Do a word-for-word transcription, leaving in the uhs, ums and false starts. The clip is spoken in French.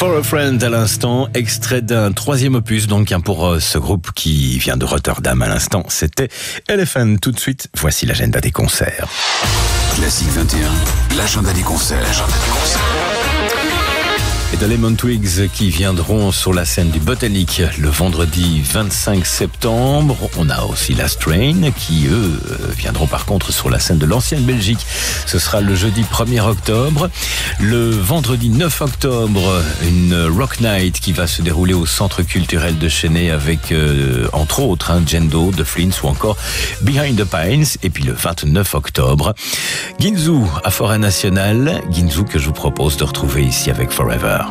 For a Friend à l'instant, extrait d'un troisième opus donc hein, pour euh, ce groupe qui vient de Rotterdam à l'instant, c'était Elephant. Tout de suite, voici l'agenda des concerts. Classique vingt et un, l'agenda des concerts. L'agenda des concerts. Et de Lemon Twigs qui viendront sur la scène du Botanique le vendredi vingt-cinq septembre. On a aussi la Strain qui, eux, viendront par contre sur la scène de l'Ancienne Belgique. Ce sera le jeudi premier octobre. Le vendredi neuf octobre, une Rock Night qui va se dérouler au Centre culturel de Chennai avec, euh, entre autres, hein, Jendo, The Flints ou encore Behind the Pines. Et puis le vingt-neuf octobre, Ginzu à Forêt Nationale. Ginzu que je vous propose de retrouver ici avec Forever.